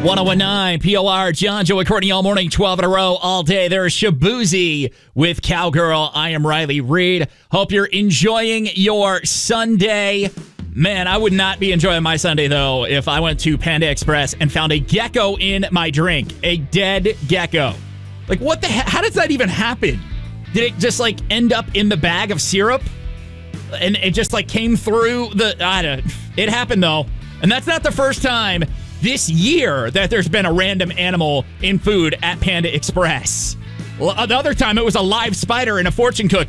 1019 POR, John, Joe, and Courtney all morning, 12 in a row, all day. There's Shabuzi with Cowgirl. I am Riley Reed. Hope you're enjoying your Sunday. Man, I would not be enjoying my Sunday, though, if I went to Panda Express and found a gecko in my drink. A dead gecko. Like, what the heck? How does that even happen? Did it just, like, end up in the bag of syrup? And it just, like, came through the... It happened, though. And that's not the first time this year that there's been a random animal in food at Panda Express. The other time, it was a live spider in a fortune cookie.